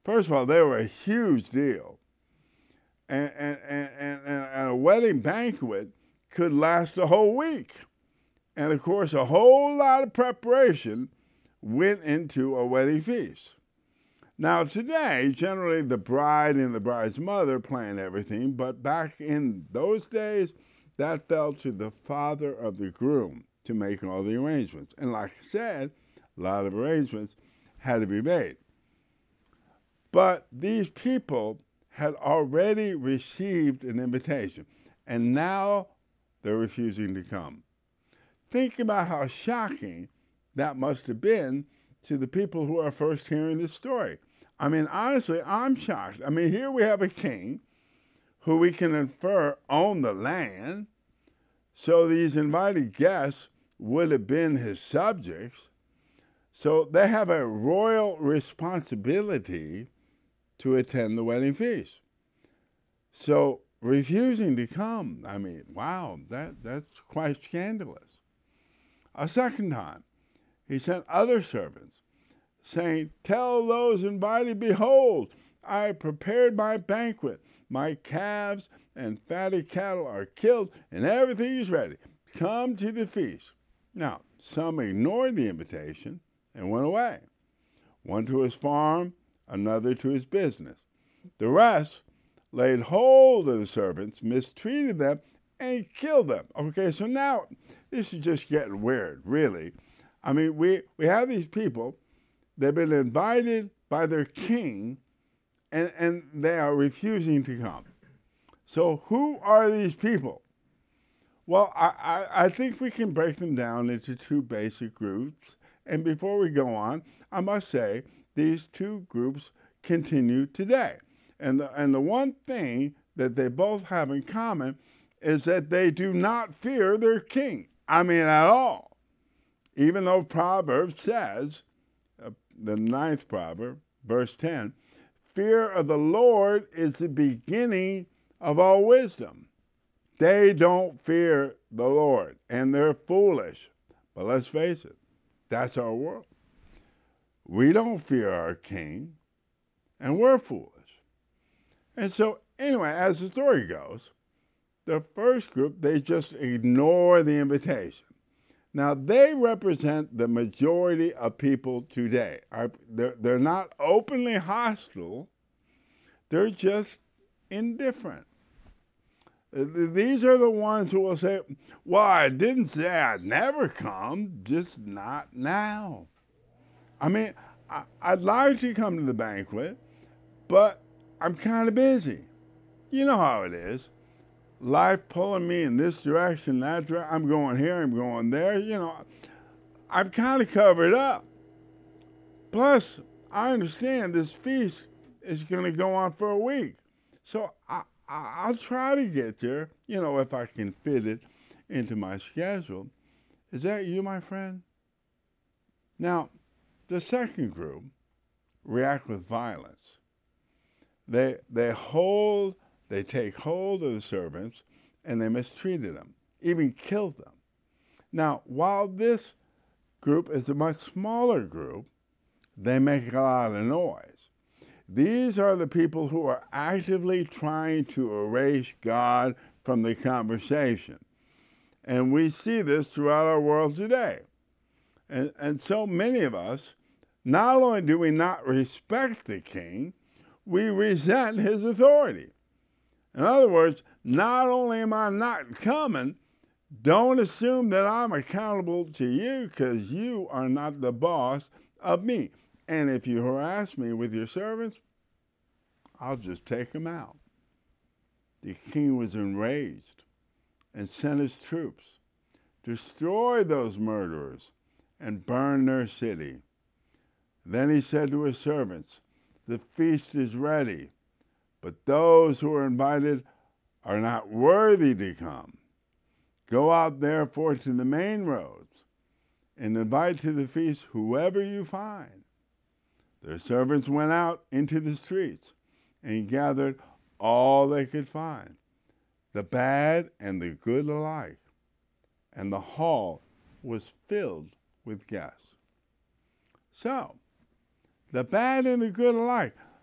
First of all, they were a huge deal. And a wedding banquet could last a whole week. And of course, a whole lot of preparation went into a wedding feast. Now, today, generally the bride and the bride's mother plan everything, but back in those days, that fell to the father of the groom to make all the arrangements. And like I said, a lot of arrangements had to be made. But these people had already received an invitation, and now they're refusing to come. Think about how shocking that must have been to the people who are first hearing this story. I mean, honestly, I'm shocked. I mean, here we have a king who we can infer owned the land, so these invited guests would have been his subjects. So they have a royal responsibility to attend the wedding feast. So refusing to come, I mean, wow, that's quite scandalous. A second time, he sent other servants, saying, "Tell those invited, behold, I have prepared my banquet. My calves and fatted cattle are killed, and everything is ready. Come to the feast." Now, some ignored the invitation and went away, one to his farm, another to his business. The rest laid hold of the servants, mistreated them, and killed them. Okay, so now this is just getting weird, really. I mean, we have these people, they've been invited by their king, and they are refusing to come. So who are these people? Well, I think we can break them down into two basic groups. And before we go on, I must say these two groups continue today. And the one thing that they both have in common is that they do not fear their king. I mean, at all. Even though Proverbs says, the 9th proverb, verse 10, fear of the Lord is the beginning of all wisdom. They don't fear the Lord, and they're foolish. But let's face it, that's our world. We don't fear our king, and we're foolish. And so, anyway, as the story goes, the first group, they just ignore the invitation. Now, they represent the majority of people today. They're not openly hostile. They're just indifferent. These are the ones who will say, well, I didn't say I'd never come, just not now. I mean, I'd like to come to the banquet, but I'm kind of busy. You know how it is. Life pulling me in this direction, that direction. I'm going here, I'm going there. You know, I'm kind of covered up. Plus, I understand this feast is going to go on for a week. So I'll try to get there, you know, if I can fit it into my schedule. Is that you, my friend? Now, the second group react with violence. They take hold of the servants and they mistreated them, even killed them. Now, while this group is a much smaller group, they make a lot of noise. These are the people who are actively trying to erase God from the conversation. And we see this throughout our world today. And so many of us, not only do we not respect the king, we resent his authority. In other words, not only am I not coming, don't assume that I'm accountable to you because you are not the boss of me. And if you harass me with your servants, I'll just take them out. The king was enraged and sent his troops, destroy those murderers, and burn their city. Then he said to his servants, the feast is ready, but those who are invited are not worthy to come. Go out therefore to the main roads and invite to the feast whoever you find. Their servants went out into the streets and gathered all they could find, the bad and the good alike, and the hall was filled with guests. So, the bad and the good alike.